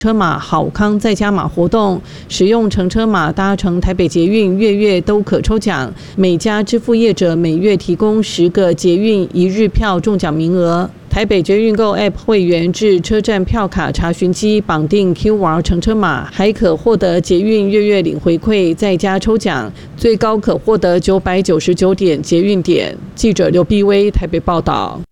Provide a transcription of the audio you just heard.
车码好康再加码活动，使用乘车码搭乘台北捷运月月都可抽奖，每家支付业者每月提供10个捷运一日票中奖名额。台北捷运购 App 会员至车站票卡查询机绑定 QR 乘车码，还可获得捷运月月领回馈，再加抽奖，最高可获得999点捷运点。记者刘碧薇台北报道。